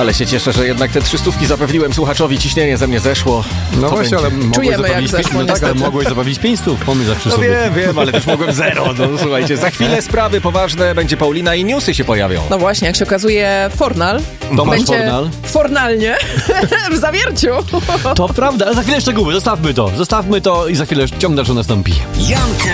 Ale się cieszę, że jednak te 300 zapewniłem słuchaczowi, ciśnienie ze mnie zeszło. No Co właśnie, będzie? ale mogłeś Czujemy, jak zabawić zeszło, no tak, ale niestety. mogłeś zabawić 500, pomyśl zawsze No sobie. wiem, ale też mogłem 0. No słuchajcie, za chwilę sprawy poważne, będzie Paulina i newsy się pojawią. No właśnie, jak się okazuje, Fornal Tomasz będzie Fornal. fornalnie w zawierciu. To prawda, ale za chwilę szczegóły, zostawmy to i za chwilę ciąg dalszy nastąpi.